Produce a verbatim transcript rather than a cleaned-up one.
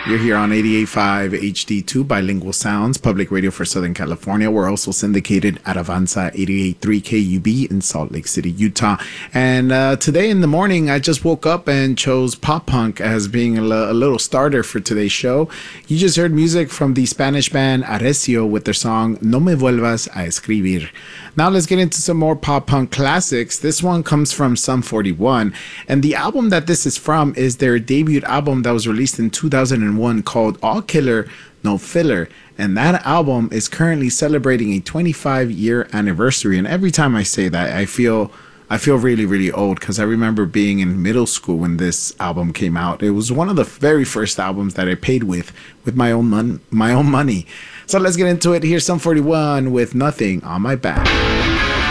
You're here on eighty-eight point five H D two Bilingual Sounds, public radio for Southern California. We're also syndicated at Avanza eighty-eight point three K U B in Salt Lake City, Utah. And uh, today in the morning, I just woke up and chose pop punk as being a, l- a little starter for today's show. You just heard music from the Spanish band Arrecio with their song No Me Vuelvas a Escribir. Now let's get into some more pop punk classics. This one comes from Sum forty-one, and the album that this is from is their debut album that was released in two thousand one called All Killer, No Filler. And that album is currently celebrating a twenty-five year anniversary. And every time I say that, I feel I feel really, really old, because I remember being in middle school when this album came out. It was one of the very first albums that I paid with with my own mon- my own money. So let's get into it. Here's Sum forty-one with Nothing on My Back.